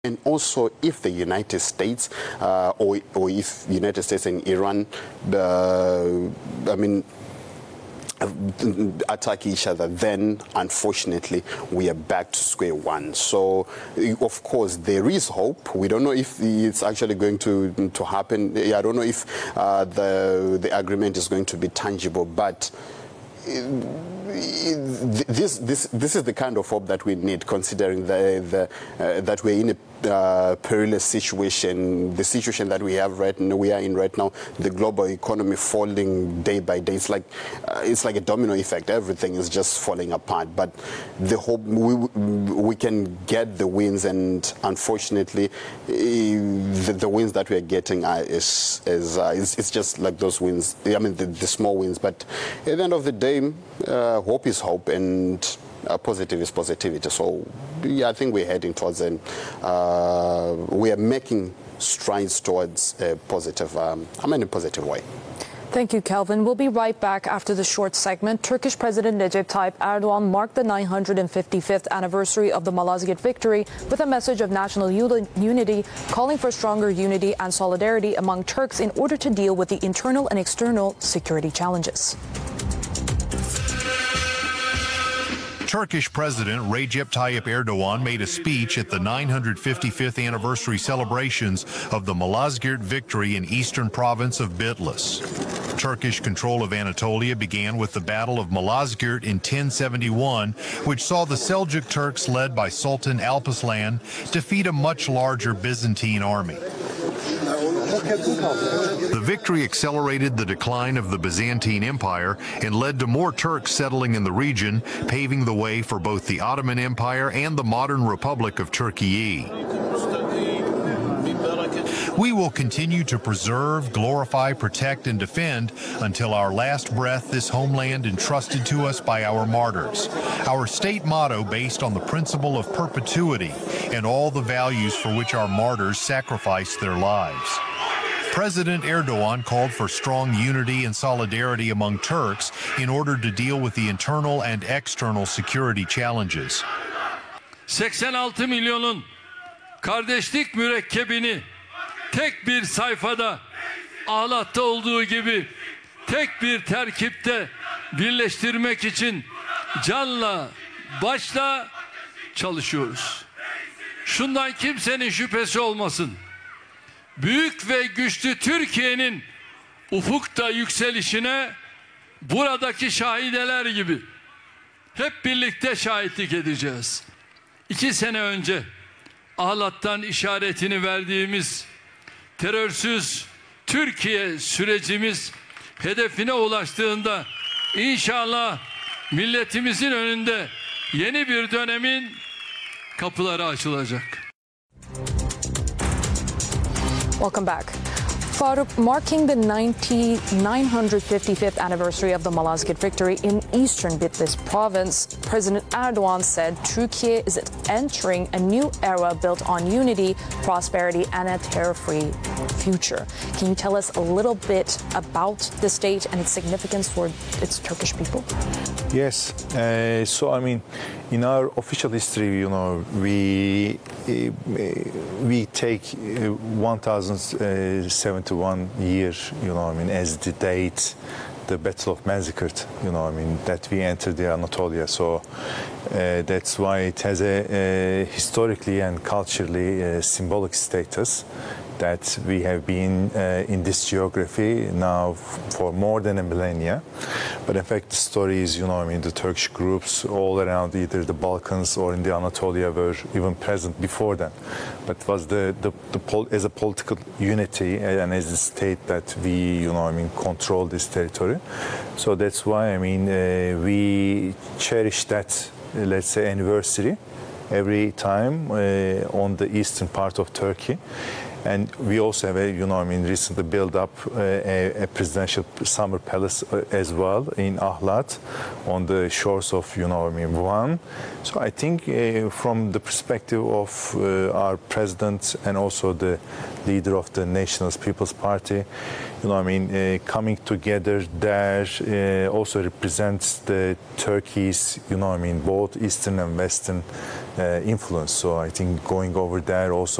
And also, if the United States or if United States and Iran, attack each other, then unfortunately we are back to square one. So of course there is hope. We don't know if it's actually going to happen. I don't know if the agreement is going to be tangible, but this is the kind of hope that we need, considering that we're in a perilous situation, the situation that we are in right now, the global economy falling day by day. It's like a domino effect. Everything is just falling apart. But the hope we can get the wins, and unfortunately, the wins that we are getting it's just like those wins. I mean, the small wins. But at the end of the day, hope is hope, and positive is positivity. So yeah, I think we're heading towards we are making strides towards a positive, in a positive way. Thank you, Kelvin. We'll be right back after the short segment. Turkish President Recep Tayyip Erdogan marked the 955th anniversary of the Malazgirt victory with a message of national unity, calling for stronger unity and solidarity among Turks in order to deal with the internal and external security challenges. Turkish President Recep Tayyip Erdogan made a speech at the 955th anniversary celebrations of the Malazgirt victory in eastern province of Bitlis. Turkish control of Anatolia began with the Battle of Malazgirt in 1071, which saw the Seljuk Turks led by Sultan Alparslan defeat a much larger Byzantine army. The victory accelerated the decline of the Byzantine Empire and led to more Turks settling in the region, paving the way for both the Ottoman Empire and the modern Republic of Turkey. We will continue to preserve, glorify, protect, and defend until our last breath this homeland entrusted to us by our martyrs. Our state motto based on the principle of perpetuity and all the values for which our martyrs sacrificed their lives. President Erdogan called for strong unity and solidarity among Turks in order to deal with the internal and external security challenges. 86 milyonun kardeşlik mürekkebini tek bir sayfada Ahlat'ta olduğu gibi tek bir terkipte birleştirmek için canla başla çalışıyoruz. Şundan kimsenin şüphesi olmasın. Büyük ve güçlü Türkiye'nin ufukta yükselişine buradaki şahideler gibi hep birlikte şahitlik edeceğiz. 2 sene önce Ahlat'tan işaretini verdiğimiz terörsüz Türkiye sürecimiz hedefine ulaştığında inşallah milletimizin önünde yeni bir dönemin kapıları açılacak. Welcome back. Faruk, marking the 955th anniversary of the Malazgirt victory in eastern Bitlis province, President Erdogan said Turkey is entering a new era built on unity, prosperity, and a terror-free future. Can you tell us a little bit about this date and its significance for its Turkish people? Yes. In our official history, we take 1071 year, as the date, the Battle of Malazgirt, that we entered the Anatolia. So that's why it has a historically and culturally symbolic status, that we have been in this geography now for more than a millennia. But in fact, the story is, the Turkish groups all around either the Balkans or in the Anatolia were even present before then. But it was as a political unity and as a state that we, control this territory. So that's why, we cherish that, let's say, anniversary every time on the eastern part of Turkey. And we also have recently built up a presidential summer palace as well in Ahlat on the shores of, Van. So I think from the perspective of our president and also the leader of the Nationalist People's Party, coming together there also represents the Turkey's, both Eastern and Western influence. So I think going over there also